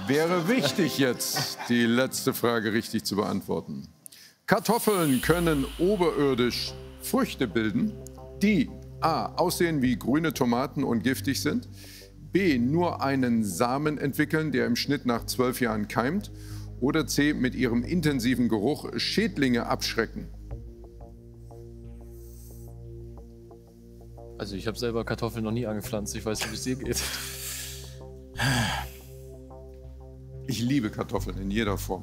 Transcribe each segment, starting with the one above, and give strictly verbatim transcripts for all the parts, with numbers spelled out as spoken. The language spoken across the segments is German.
Wäre wichtig jetzt, die letzte Frage richtig zu beantworten. Kartoffeln können oberirdisch Früchte bilden, die a. aussehen wie grüne Tomaten und giftig sind, b. nur einen Samen entwickeln, der im Schnitt nach zwölf Jahren keimt, oder c. mit ihrem intensiven Geruch Schädlinge abschrecken. Also ich habe selber Kartoffeln noch nie angepflanzt. Ich weiß nicht, wie es dir geht. Ich liebe Kartoffeln in jeder Form.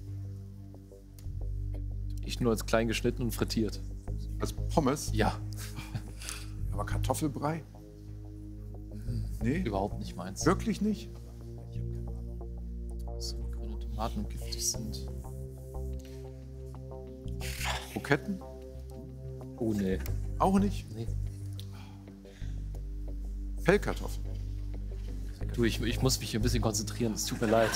Ich nur als klein geschnitten und frittiert. Als Pommes? Ja. Aber Kartoffelbrei? Nee? Überhaupt nicht meins. Wirklich nicht? So grüne Tomaten giftig sind. Kroketten? Oh nee. Auch nicht? Nee. Pellkartoffeln? Du, ich, ich muss mich hier ein bisschen konzentrieren. Es tut mir leid.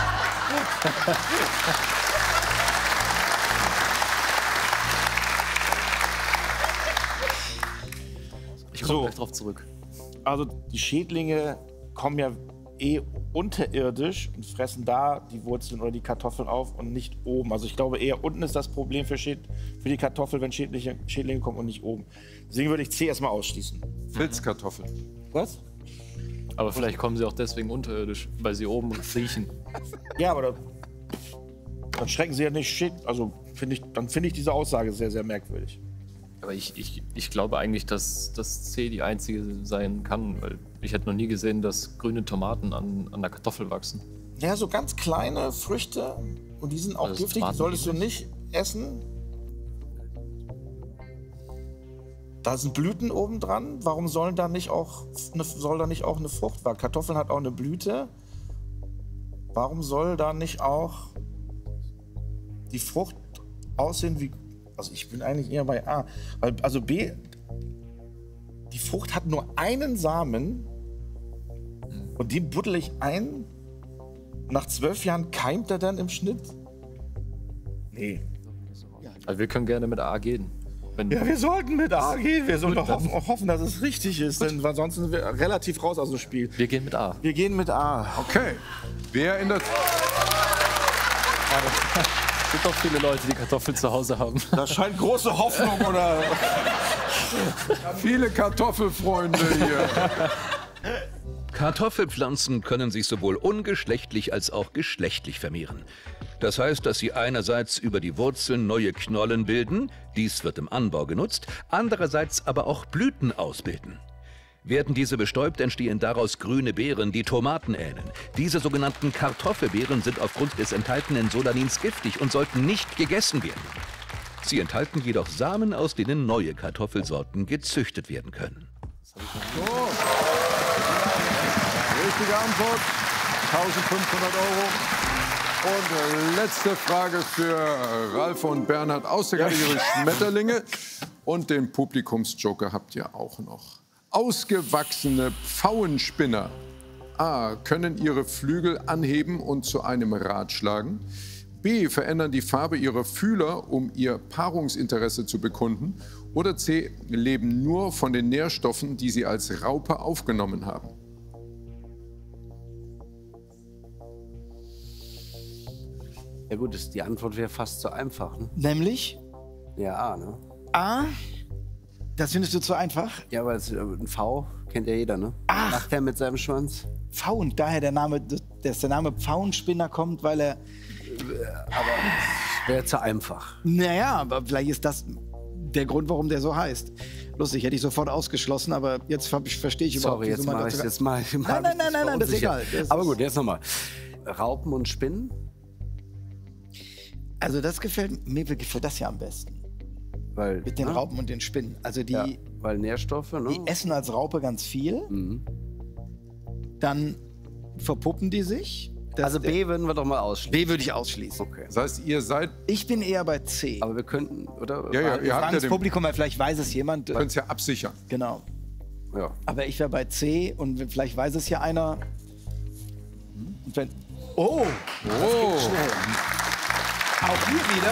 Ich komme So. gleich drauf zurück. Also die Schädlinge kommen ja eh unterirdisch und fressen da die Wurzeln oder die Kartoffeln auf und nicht oben. Also ich glaube eher unten ist das Problem für, Schäd für die Kartoffel, wenn Schädlinge, Schädlinge kommen und nicht oben. Deswegen würde ich C erstmal ausschließen. Filzkartoffeln. Was? Aber vielleicht kommen sie auch deswegen unterirdisch, weil sie oben riechen. Ja, aber da, dann schrecken sie ja nicht Schäd. Also finde ich, dann finde ich diese Aussage sehr, sehr merkwürdig. Aber ich, ich, ich glaube eigentlich, dass das C die einzige sein kann, weil ich hätte noch nie gesehen, dass grüne Tomaten an, an der Kartoffel wachsen. Ja, so ganz kleine Früchte und die sind auch Also giftig, die Tomaten solltest du giftig? nicht essen. Da sind Blüten oben dran. Warum sollen da nicht auch eine, soll da nicht auch eine Frucht wachsen? Kartoffeln hat auch eine Blüte. Warum soll da nicht auch die Frucht aussehen wie... Also ich bin eigentlich eher bei A. Weil, also B, die Frucht hat nur einen Samen und den buddel ich ein. Nach zwölf Jahren keimt er dann im Schnitt? Nee. Also wir können gerne mit A gehen. Wenn Ja, wir sollten mit A gehen. Wir sollten doch hoffen, hoffen, dass es richtig ist, denn weil sonst sind wir relativ raus aus dem Spiel. wir gehen mit A. Wir gehen mit A. Okay. Wer in der... Es gibt auch viele Leute, die Kartoffeln zu Hause haben. Das scheint große Hoffnung, oder? Viele Kartoffelfreunde hier. Kartoffelpflanzen können sich sowohl ungeschlechtlich als auch geschlechtlich vermehren. Das heißt, dass sie einerseits über die Wurzeln neue Knollen bilden, dies wird im Anbau genutzt, andererseits aber auch Blüten ausbilden. Werden diese bestäubt, entstehen daraus grüne Beeren, die Tomaten ähneln. Diese sogenannten Kartoffelbeeren sind aufgrund des enthaltenen Solanins giftig und sollten nicht gegessen werden. Sie enthalten jedoch Samen, aus denen neue Kartoffelsorten gezüchtet werden können. Richtige Antwort. eintausendfünfhundert Euro. Und letzte Frage für Ralf und Bernhard aus der Kategorie Schmetterlinge. Und den Publikumsjoker habt ihr auch noch. Ausgewachsene Pfauenspinner A. können ihre Flügel anheben und zu einem Rad schlagen. B. verändern die Farbe ihrer Fühler, um ihr Paarungsinteresse zu bekunden. Oder C. leben nur von den Nährstoffen, die sie als Raupe aufgenommen haben. Ja gut, das, die Antwort wäre fast zu einfach, ne? Nämlich Ja, A, ne? A. Das findest du zu einfach? Ja, aber das, ein V kennt ja jeder, ne? Ach. Macht er mit seinem Schwanz? Pfauen, daher der Name, dass der Name Pfauenspinner kommt, weil er, Wäre zu einfach. naja, aber vielleicht ist das der Grund, warum der so heißt. Lustig, hätte ich sofort ausgeschlossen, aber jetzt ver- verstehe ich überhaupt Sorry, wieso jetzt man mache ich dazu- jetzt mal. Nein, nein, nein, nein, nein, das ist egal. Das Aber ist- gut, jetzt nochmal. Raupen und Spinnen? Also das gefällt mir gefällt das ja am besten. Weil, Mit den ne? Raupen und den Spinnen. Also die, Ja, weil Nährstoffe, ne? die essen als Raupe ganz viel, Mhm. dann verpuppen die sich. Das- Also B würden wir doch mal ausschließen. B würde ich ausschließen. Okay. Das heißt, ihr seid... Ich bin eher bei C. Aber wir könnten, oder? Ja, ja, Wir ihr habt fragen ja das den... Publikum, weil vielleicht weiß es jemand. könnt es ja absichern. Genau. Ja. Aber ich wäre bei C und vielleicht weiß es ja einer. Und wenn, oh, Oh, auch hier wieder.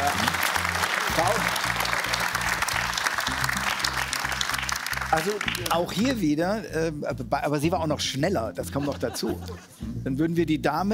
Also auch hier wieder, äh, aber aber sie war auch noch schneller, das kommt noch dazu. Dann würden wir die Dame